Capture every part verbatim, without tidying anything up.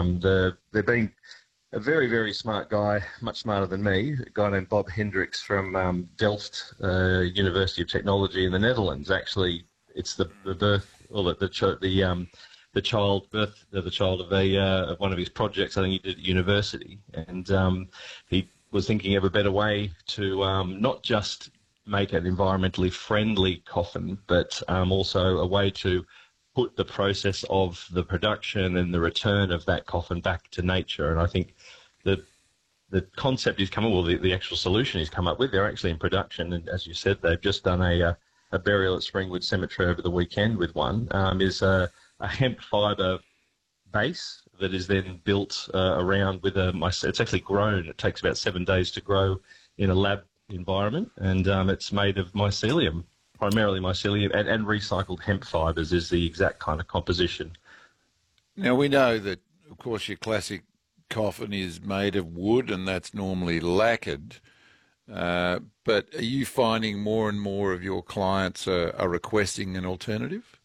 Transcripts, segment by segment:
Um, the, they've been a very, very smart guy, much smarter than me, a guy named Bob Hendricks from um, Delft uh, University of Technology in the Netherlands. Actually, it's the, the birth, or the the, ch- the um the child birth, the child of a uh, of one of his projects. I think he did at university, and um, he was thinking of a better way to um, not just make an environmentally friendly coffin, but um, also a way to put the process of the production and the return of that coffin back to nature. And I think the the concept he's come up with, the, the actual solution he's come up with, they're actually in production. And as you said, they've just done a a, a burial at Springwood Cemetery over the weekend with one. Um, is a, a hemp fibre base that is then built uh, around with a. It's actually grown. It takes about seven days to grow in a lab environment, and um, it's made of mycelium, primarily mycelium, and, and recycled hemp fibres is the exact kind of composition. Now, we know that, of course, your classic coffin is made of wood, and that's normally lacquered. Uh, but are you finding more and more of your clients are, are requesting an alternative?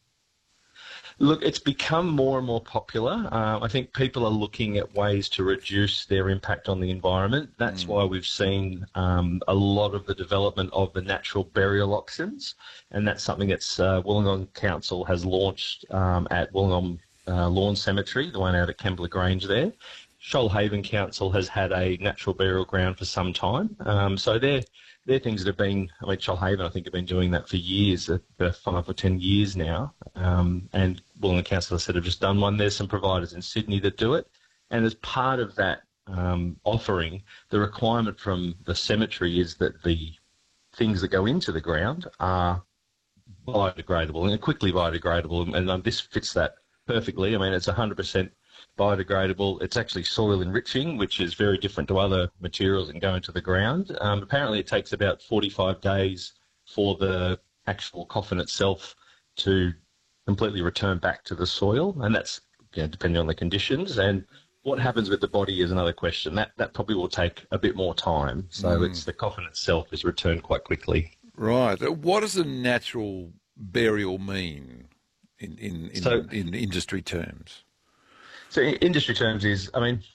Look, it's become more and more popular. Uh, I think people are looking at ways to reduce their impact on the environment. That's mm. why we've seen um, a lot of the development of the natural burial options, and that's something that's uh, Wollongong Council has launched um, at Wollongong uh, Lawn Cemetery, the one out at Kembla Grange there. Shoalhaven Council has had a natural burial ground for some time, um, so they're they're things that have been, I mean, Shoalhaven, I think, have been doing that for years, uh, for five or ten years now. Um, and Wollongong Council, as I said, have just done one. There's some providers in Sydney that do it. And as part of that um, offering, the requirement from the cemetery is that the things that go into the ground are biodegradable and quickly biodegradable. And, and um, this fits that perfectly. I mean, it's one hundred percent biodegradable. It's actually soil enriching, which is very different to other materials that go into the ground. Um, apparently, it takes about forty-five days for the actual coffin itself to completely return back to the soil, and that's, you know, depending on the conditions. And what happens with the body is another question. That that probably will take a bit more time. So mm. it's the coffin itself is returned quite quickly. Right. What does a natural burial mean in in in, so, in industry terms? So in industry terms is, I mean,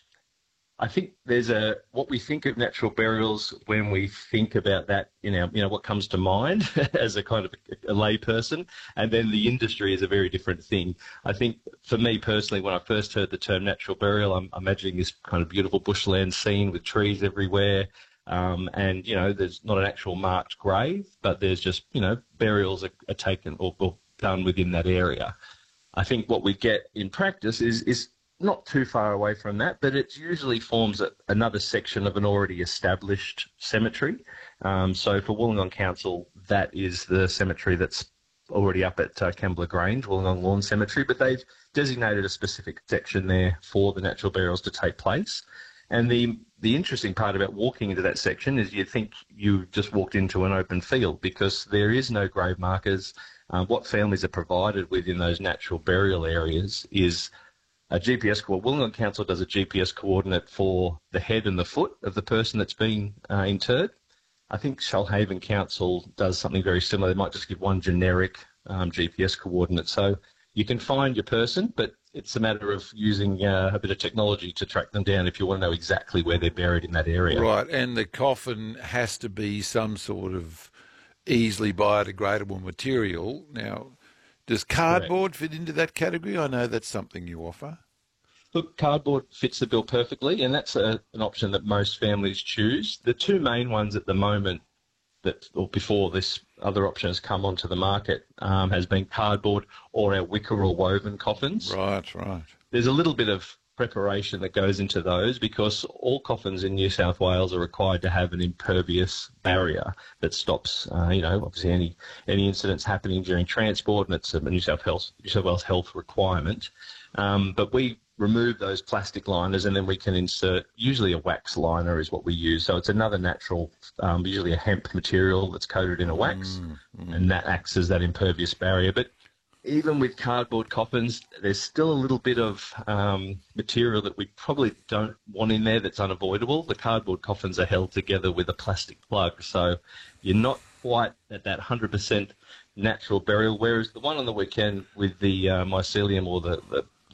I think there's a, what we think of natural burials when we think about that, you know, you know, what comes to mind as a kind of a, a lay person, and then the industry is a very different thing. I think for me personally, when I first heard the term natural burial, I'm imagining this kind of beautiful bushland scene with trees everywhere. Um, and, you know, there's not an actual marked grave, but there's just, you know, burials are, are taken or, or done within that area. I think what we get in practice is, is not too far away from that, but it usually forms a, another section of an already established cemetery. Um, so for Wollongong Council, that is the cemetery that's already up at uh, Kembla Grange, Wollongong Lawn Cemetery, but they've designated a specific section there for the natural burials to take place. And the the interesting part about walking into that section is you think you just walked into an open field, because there is no grave markers. Uh, what families are provided with in those natural burial areas is a G P S coordinate. Wollongong Council does a G P S coordinate for the head and the foot of the person that's been uh, interred. I think Shoalhaven Council does something very similar. They might just give one generic um, G P S coordinate. So you can find your person, but it's a matter of using uh, a bit of technology to track them down if you want to know exactly where they're buried in that area. Right, and the coffin has to be some sort of easily biodegradable material. Now, does cardboard Correct. fit into that category? I know that's something you offer. Look, cardboard fits the bill perfectly, and that's a, an option that most families choose. The two main ones at the moment, that or before this other option has come onto the market, um, has been cardboard or our wicker or woven coffins. Right, right. There's a little bit of preparation that goes into those, because all coffins in New South Wales are required to have an impervious barrier that stops, uh, you know, obviously any any incidents happening during transport, and it's a New South Wales, New South Wales health requirement. Um, but we remove those plastic liners, and then we can insert, usually a wax liner is what we use. So it's another natural, um, usually a hemp material that's coated in a wax, mm, mm. and that acts as that impervious barrier. But even with cardboard coffins, there's still a little bit of um, material that we probably don't want in there that's unavoidable. The cardboard coffins are held together with a plastic plug, so you're not quite at that one hundred percent natural burial, whereas the one on the weekend with the uh, mycelium or the, the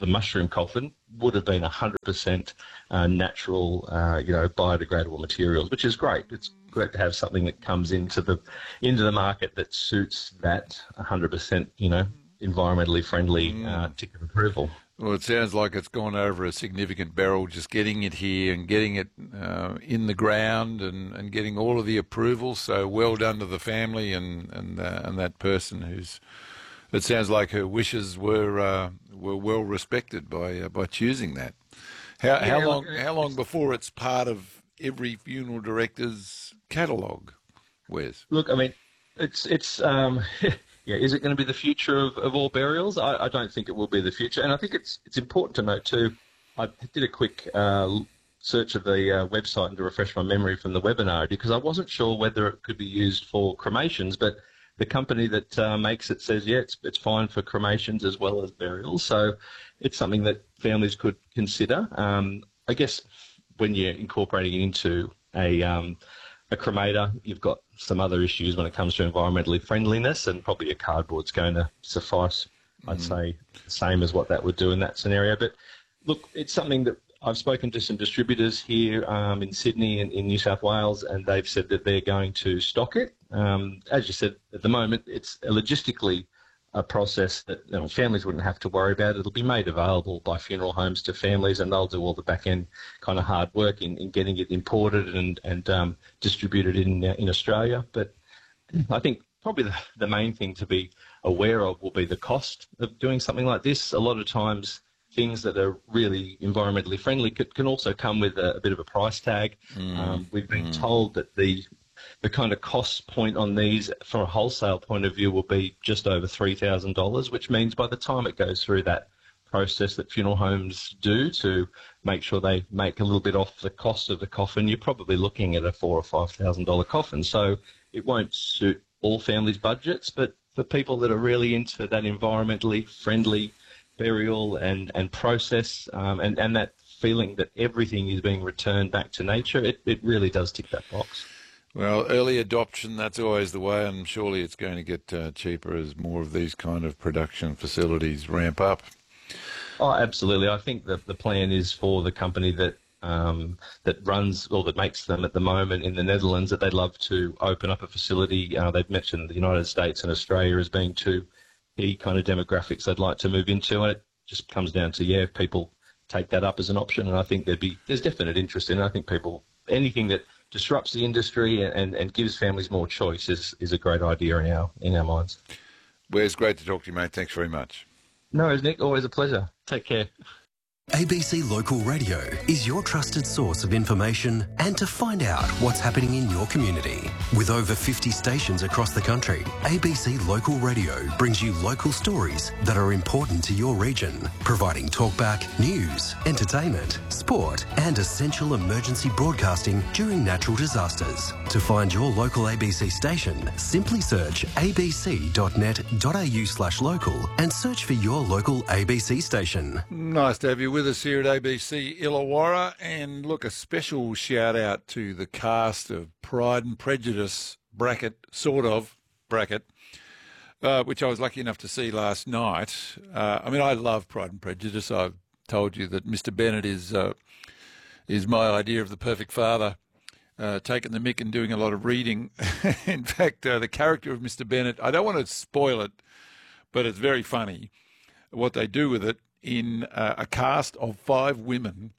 the mushroom coffin would have been one hundred percent uh, natural, uh, you know, biodegradable materials, which is great. It's great to have something that comes into the into the market that suits that one hundred percent, you know, environmentally friendly uh, tick of approval. Well, it sounds like it's gone over a significant barrel, just getting it here and getting it uh, in the ground and, and getting all of the approvals. So well done to the family and and uh, and that person who's. It sounds like her wishes were uh, were well respected by uh, by choosing that. How Yeah, how long look, how long before it's part of every funeral director's catalogue, Wes? Look, I mean, it's it's um, yeah. Is it going to be the future of, of all burials? I, I don't think it will be the future, and I think it's it's important to note too. I did a quick uh, search of the uh, website and to refresh my memory from the webinar because I wasn't sure whether it could be used for cremations, but the company that uh, makes it says, yeah, it's, it's fine for cremations as well as burials. So it's something that families could consider. Um, I guess when you're incorporating it into a, um, a cremator, you've got some other issues when it comes to environmentally friendliness, and probably a cardboard's going to suffice, I'd mm. say, the same as what that would do in that scenario. But look, it's something that I've spoken to some distributors here um, in Sydney and in New South Wales, and they've said that they're going to stock it. Um, as you said, at the moment, it's a logistically a process that you know, families wouldn't have to worry about. It'll be made available by funeral homes to families, and they'll do all the back end kind of hard work in, in getting it imported and and um, distributed in uh, in Australia. But I think probably the, the main thing to be aware of will be the cost of doing something like this. A lot of times, things that are really environmentally friendly could, can also come with a, a bit of a price tag. Mm, um, we've been mm. told that the the kind of cost point on these from a wholesale point of view will be just over three thousand dollars, which means by the time it goes through that process that funeral homes do to make sure they make a little bit off the cost of the coffin, you're probably looking at a four or five thousand dollar coffin. So it won't suit all families' budgets, but for people that are really into that environmentally friendly burial and, and process um, and, and that feeling that everything is being returned back to nature, it, it really does tick that box. Well, early adoption, that's always the way, and surely it's going to get uh, cheaper as more of these kind of production facilities ramp up. Oh, absolutely. I think that the plan is for the company that um, that runs or that makes them at the moment in the Netherlands that they'd love to open up a facility. Uh, they've mentioned the United States and Australia as being two key kind of demographics they'd like to move into, and it just comes down to, yeah, if people take that up as an option, and I think there'd be there's definite interest in it. I think people, anything that disrupts the industry and, and gives families more choice is, is a great idea in our in our minds. Wes, great to talk to you, mate. Thanks very much. No worries, Nick. Always a pleasure. Take care. A B C Local Radio is your trusted source of information and to find out what's happening in your community. With over fifty stations across the country, A B C Local Radio brings you local stories that are important to your region, providing talkback, news, entertainment, sport and essential emergency broadcasting during natural disasters. To find your local A B C station, simply search abc.net.au slash local and search for your local A B C station. Nice to have you with us here at A B C Illawarra, and look, a special shout out to the cast of Pride and Prejudice bracket, sort of bracket, uh, which I was lucky enough to see last night. Uh, I mean, I love Pride and Prejudice. I've told you that Mister Bennett is uh, is my idea of the perfect father, uh, taking the mick and doing a lot of reading. In fact, uh, the character of Mister Bennett, I don't want to spoil it, but it's very funny what they do with it. In uh, a cast of five women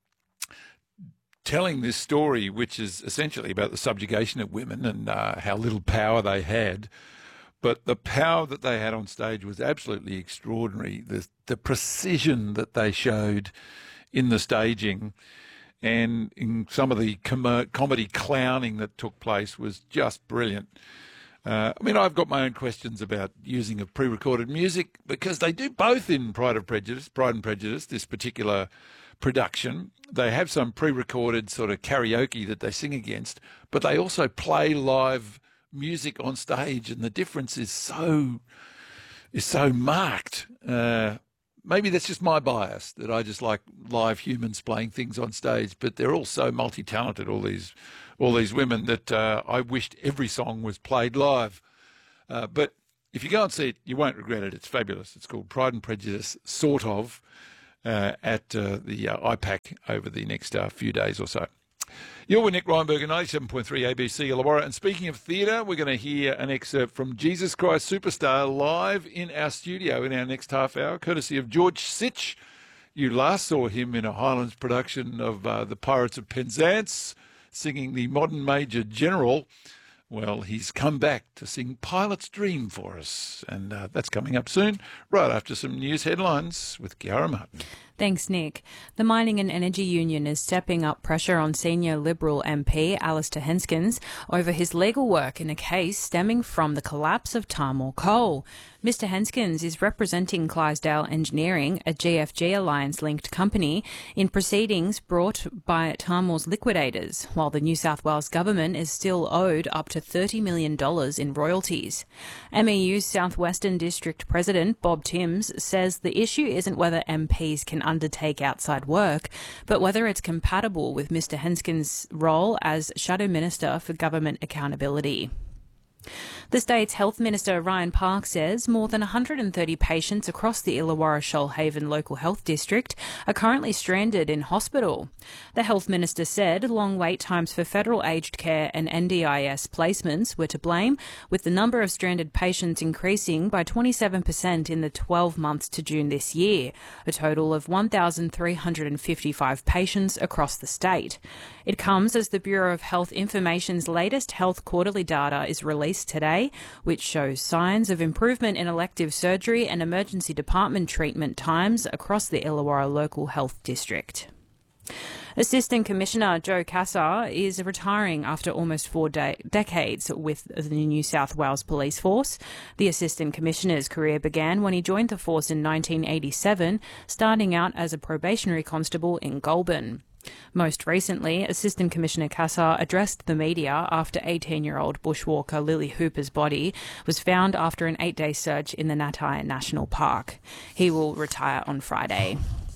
telling this story, which is essentially about the subjugation of women and uh, how little power they had. But the power that they had on stage was absolutely extraordinary. The, the precision that they showed in the staging and in some of the com- comedy clowning that took place was just brilliant. Uh, I mean, I've got my own questions about using of pre-recorded music because they do both in Pride and Prejudice, Pride and Prejudice, this particular production. They have some pre-recorded sort of karaoke that they sing against, but they also play live music on stage, and the difference is so is so marked. Uh, maybe that's just my bias, that I just like live humans playing things on stage, but they're all so multi-talented, all these all these women, that uh, I wished every song was played live. Uh, but if you go and see it, you won't regret it. It's fabulous. It's called Pride and Prejudice, sort of, uh, at uh, the uh, I PAC over the next uh, few days or so. You're with Nick Reinberg, ninety-seven point three A B C Illawarra. And speaking of theatre, we're going to hear an excerpt from Jesus Christ Superstar live in our studio in our next half hour, courtesy of George Sitch. You last saw him in a Highlands production of uh, The Pirates of Penzance, singing the modern Major General. Well, he's come back to sing Pilot's Dream for us, and uh, that's coming up soon, right after some news headlines with Kiara Martin. Thanks, Nick. The Mining and Energy Union is stepping up pressure on senior Liberal M P Alistair Henskens over his legal work in a case stemming from the collapse of Tahmoor Coal. Mister Henskens is representing Clydesdale Engineering, a G F G Alliance-linked company, in proceedings brought by Tahmoor's liquidators, while the New South Wales government is still owed up to thirty million dollars in royalties. M E U's Southwestern District President Bob Timms says the issue isn't whether M Ps can undertake outside work, but whether it's compatible with Mister Henskens' role as Shadow Minister for Government Accountability. The state's Health Minister Ryan Park says more than one hundred thirty patients across the Illawarra Shoalhaven Local Health District are currently stranded in hospital. The Health Minister said long wait times for federal aged care and N D I S placements were to blame, with the number of stranded patients increasing by twenty-seven percent in the twelve months to June this year, a total of one thousand three hundred fifty-five patients across the state. It comes as the Bureau of Health Information's latest health quarterly data is released today, which shows signs of improvement in elective surgery and emergency department treatment times across the Illawarra Local Health District. Assistant Commissioner Joe Cassar is retiring after almost four de- decades with the New South Wales Police Force. The Assistant Commissioner's career began when he joined the force in nineteen eighty-seven, starting out as a probationary constable in Goulburn. Most recently, Assistant Commissioner Cassar addressed the media after eighteen-year-old bushwalker Lily Hooper's body was found after an eight-day search in the Natai National Park. He will retire on Friday.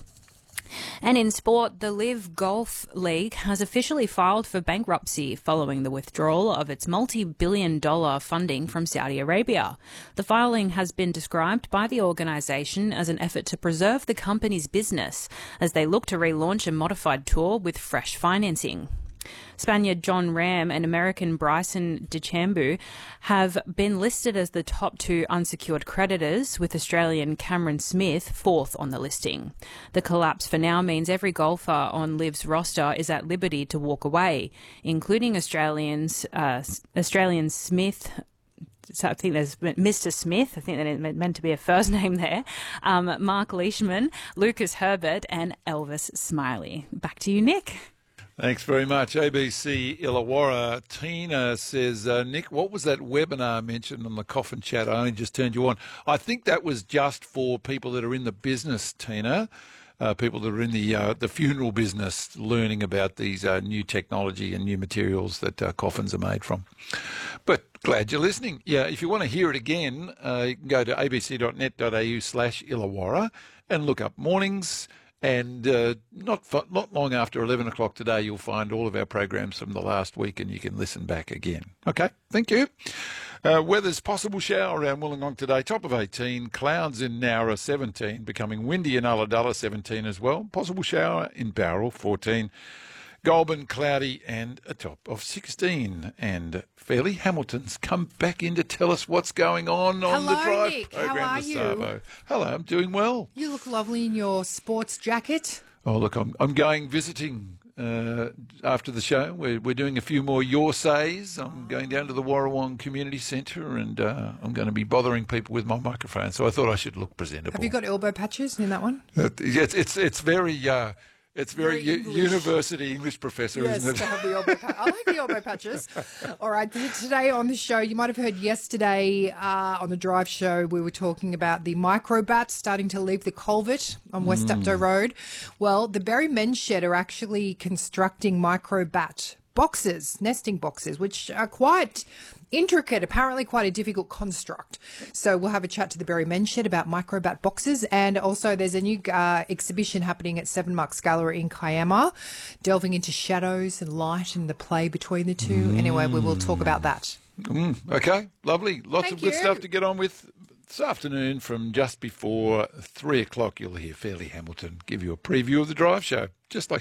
And in sport, the Live Golf League has officially filed for bankruptcy following the withdrawal of its multi-billion dollar funding from Saudi Arabia. The filing has been described by the organisation as an effort to preserve the company's business as they look to relaunch a modified tour with fresh financing. Spaniard John Ram and American Bryson DeChambeau have been listed as the top two unsecured creditors, with Australian Cameron Smith fourth on the listing. The collapse for now means every golfer on Liv's roster is at liberty to walk away, including Australians, uh, Australian Smith. So I think there's Mister Smith, I think that it meant to be a first name there, um, Mark Leishman, Lucas Herbert and Elvis Smiley. Back to you, Nick. Thanks very much. A B C Illawarra. Tina says, uh, Nick, what was that webinar mentioned on the Coffin Chat? I only just turned you on. I think that was just for people that are in the business, Tina, uh, people that are in the uh, the funeral business, learning about these uh, new technology and new materials that uh, coffins are made from. But glad you're listening. Yeah, if you want to hear it again, uh, you can go to abc.net.au slash Illawarra and look up mornings. And uh, not not long after eleven o'clock today, you'll find all of our programs from the last week and you can listen back again. Okay, thank you. Uh, weather's possible shower around Wollongong today, top of eighteen. Clouds in Nowra, seventeen. Becoming windy in Ulladulla, seventeen as well. Possible shower in Bowral, fourteen. Goulburn, cloudy and a top of sixteen. And Fairleigh Hamilton's come back in to tell us what's going on on Hello, the drive Nick. program. How are with you? Savo. Hello, I'm doing well. You look lovely in your sports jacket. Oh, look, I'm I'm going visiting uh, after the show. We're we're doing a few more Your Says. I'm going down to the Warrawong Community Centre and uh, I'm going to be bothering people with my microphone. So I thought I should look presentable. Have you got elbow patches in that one? Uh, it's it's it's very. Uh, It's very, Very u- English. university English professor, Yes, isn't it? to have the elbow pa- I like the elbow patches. All right, today on the show, you might have heard yesterday uh, on the Drive show, we were talking about the microbats starting to leave the culvert on West Dapto Road. Well, the Berry Men's Shed are actually constructing microbat boxes, nesting boxes, which are quite Intricate, apparently quite a difficult construct. So we'll have a chat to the Berry Men's Shed about microbat boxes. And also there's a new uh, exhibition happening at Seven Marks Gallery in Kiama, delving into shadows and light and the play between the two. Mm. Anyway, we will talk about that. Mm. Okay, lovely. Lots Thank of good you. stuff to get on with. This afternoon from just before three o'clock, you'll hear Fairleigh Hamilton give you a preview of the drive show, just like